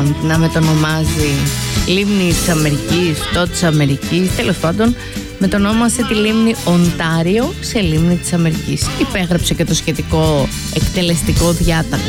Vermont να μετονομάζει λίμνη της Αμερικής, το της Αμερικής, τέλος πάντων μετονόμασε τη λίμνη Οντάριο σε λίμνη της Αμερικής. Υπέγραψε και το σχετικό εκτελεστικό διάταγμα.